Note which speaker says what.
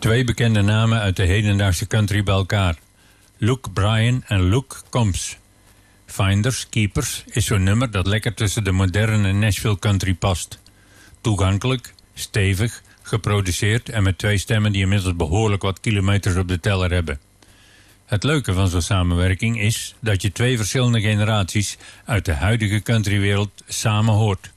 Speaker 1: Twee bekende namen uit de hedendaagse country bij elkaar. Luke Bryan en Luke Combs. Finders Keepers is zo'n nummer dat lekker tussen de moderne Nashville country past. Toegankelijk, stevig, geproduceerd en met twee stemmen die inmiddels behoorlijk wat kilometers op de teller hebben. Het leuke van zo'n samenwerking is dat je twee verschillende generaties uit de huidige countrywereld samen hoort.